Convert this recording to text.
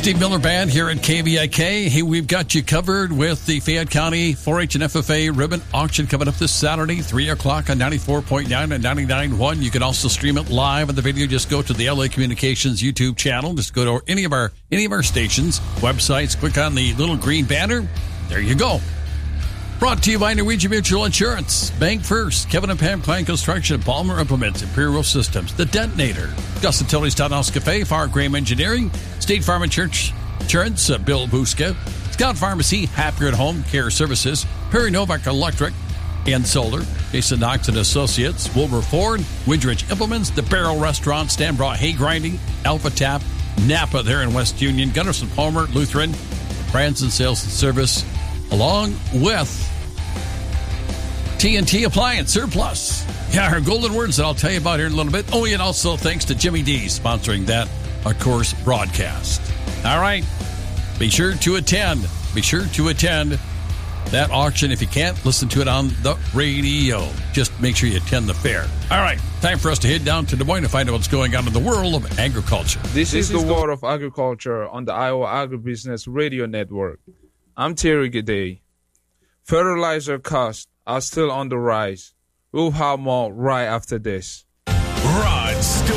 Steve Miller Band here at KVIK. Hey, we've got you covered with the Fayette County 4-H and FFA ribbon auction coming up this Saturday, 3 o'clock on 94.9 and 99.1. You can also stream it live on the video. Just go to the LA Communications YouTube channel. Just go to any of our stations, websites, click on the little green banner. There you go. Brought to you by Norwegian Mutual Insurance, Bank First, Kevin and Pam Klein Construction, Palmer Implements, Imperial Systems, The Detonator, Gus and Tilly's Townhouse Cafe, Far Graham Engineering, State Farm Insurance, Bill Buska, Scott Pharmacy, Happier at Home Care Services, Perry Novak Electric and Solar, Jason Knox and Associates, Wilbur Ford, Widrich Implements, The Barrel Restaurant, Stanbrough Hay Grinding, Alpha Tap, Napa there in West Union, Gunderson Palmer, Lutheran, Branson Sales and Service, along with TNT Appliance Surplus. Yeah, our golden words that I'll tell you about here in a little bit. Oh, and also thanks to Jimmy D sponsoring that, of course, broadcast. All right. Be sure to attend. Be sure to attend that auction. If you can't, listen to it on the radio. Just make sure you attend the fair. All right. Time for us to head down to Des Moines to find out what's going on in the world of agriculture. This is the world of agriculture on the Iowa Agribusiness Radio Network. I'm Terry Gade. Fertilizer costs are still on the rise. We'll have more right after this. Rod Stewart.